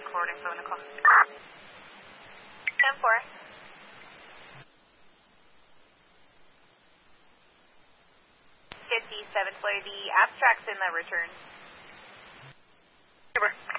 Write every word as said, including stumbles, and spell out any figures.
recording for Nicole. ten four. fifty-seven for the abstracts in the return. Super.